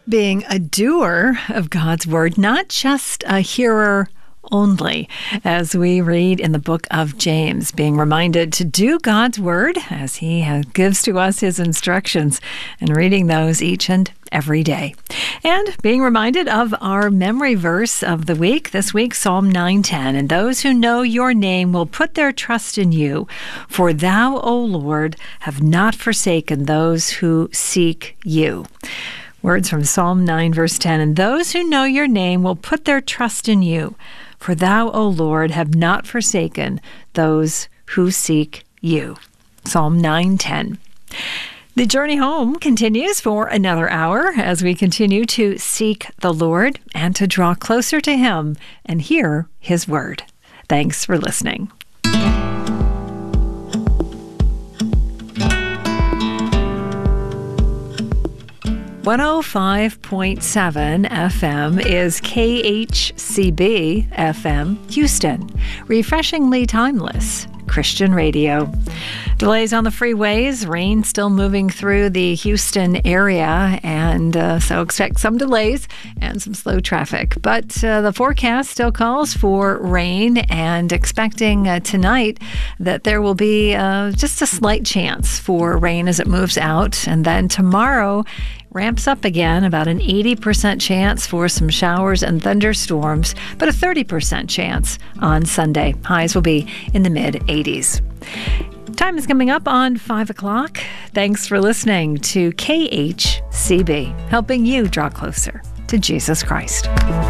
being a doer of God's Word, not just a hearer only, as we read in the book of James, being reminded to do God's Word as He gives to us His instructions and reading those each and every day. And being reminded of our memory verse of the week, this week, Psalm 9:10, "And those who know your name will put their trust in you, for thou, O Lord, have not forsaken those who seek you." Words from Psalm 9, verse 10, "And those who know your name will put their trust in you, for thou, O Lord, have not forsaken those who seek you." Psalm 9:10. The journey home continues for another hour as we continue to seek the Lord and to draw closer to Him and hear His Word. Thanks for listening. 105.7 FM is KHCB FM Houston, refreshingly timeless Christian radio. Delays on the freeways, rain still moving through the Houston area, and so expect some delays and some slow traffic. But the forecast still calls for rain, and expecting tonight that there will be just a slight chance for rain as it moves out. And then tomorrow ramps up again, about an 80% chance for some showers and thunderstorms, but a 30% chance on Sunday. Highs will be in the mid-80s. Time is coming up on 5 o'clock. Thanks for listening to KHCB, helping you draw closer to Jesus Christ.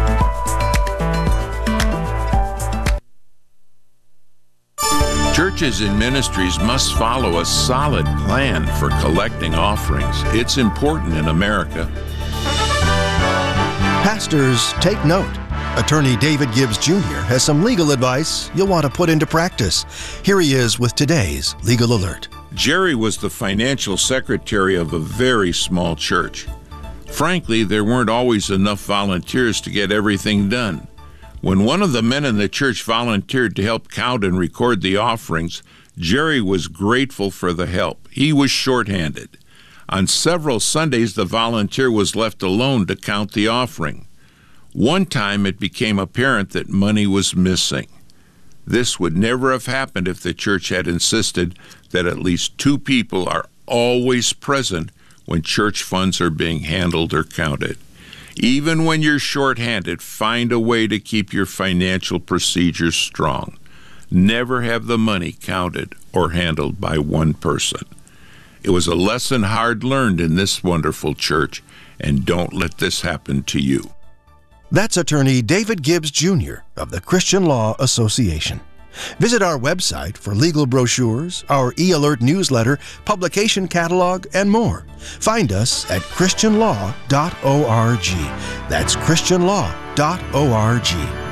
Churches and ministries must follow a solid plan for collecting offerings. It's important in America. Pastors, take note. Attorney David Gibbs Jr. has some legal advice you'll want to put into practice. Here he is with today's Legal Alert. Jerry was the financial secretary of a very small church. Frankly, there weren't always enough volunteers to get everything done. When one of the men in the church volunteered to help count and record the offerings, Jerry was grateful for the help. He was shorthanded. On several Sundays, the volunteer was left alone to count the offering. One time, it became apparent that money was missing. This would never have happened if the church had insisted that at least 2 people are always present when church funds are being handled or counted. Even when you're short-handed, find a way to keep your financial procedures strong. Never have the money counted or handled by one person. It was a lesson hard learned in this wonderful church, and don't let this happen to you. That's attorney David Gibbs Jr. of the Christian Law Association. Visit our website for legal brochures, our e-alert newsletter, publication catalog, and more. Find us at christianlaw.org. That's christianlaw.org.